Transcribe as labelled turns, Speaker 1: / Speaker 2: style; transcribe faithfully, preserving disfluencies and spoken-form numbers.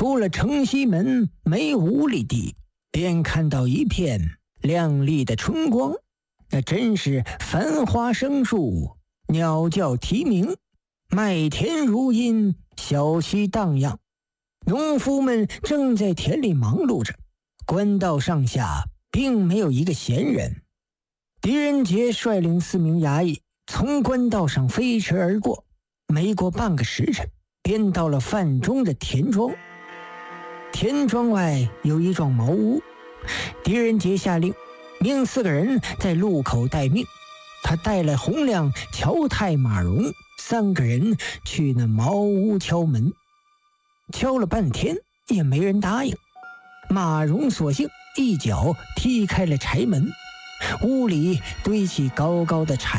Speaker 1: 出了城西门没五里地，便看到一片亮丽的春光，那真是繁花生树，鸟叫啼鸣，麦田如茵，小溪荡漾。农夫们正在田里忙碌着，官道上下并没有一个闲人。狄仁杰率领四名衙役从官道上飞驰而过，没过半个时辰，便到了范中的田庄。田庄外有一幢茅屋，狄仁杰下令命四个人在路口待命，他带了洪亮、乔太、马荣三个人去那茅屋敲门。敲了半天也没人答应，马荣索性一脚踢开了柴门，屋里堆起高高的柴